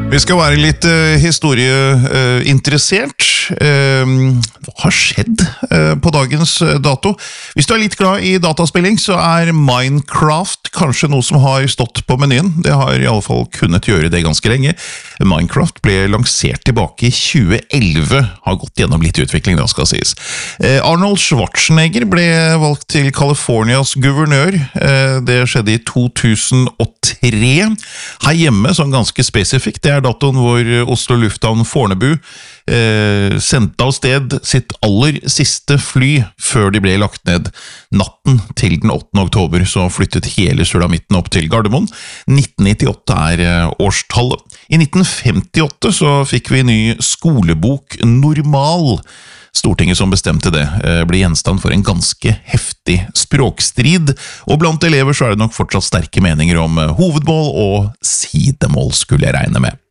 Vi skal være litt historieinteressert. Hva har skjedd på dagens dato? Hvis du litt glad i dataspilling, så Minecraft kanskje noe som har stått på menyen. Det har I alle fall kunnet gjøre det ganske lenge. Minecraft ble lansert tilbake I 2011, har gått gjennom litt utvikling, da skal sies. Arnold Schwarzenegger ble valgt til Californias guvernør. Det skjedde I 2003. Her hjemme, sånn ganske spesifikt, det datoen hvor Oslo Lufthavn Fornebu sendte av sted sitt aller siste fly før de ble lagt ned. Natten til den 8. oktober så flyttet hele sulamitten opp til Gardermoen. 1998 årstallet. I 1958 så fikk vi ny skolebok Normal. Stortinget som bestemte det ble gjenstand for en ganske heftig språkstrid, og blant elever så det nok fortsatt sterke meninger om hovedmål og sidemål, skulle jeg regne med.